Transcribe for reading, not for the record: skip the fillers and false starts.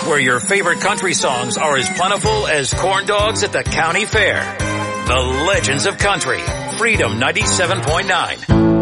where your favorite country songs are as plentiful as corn dogs at the county fair. The Legends of Country, Freedom 97.9.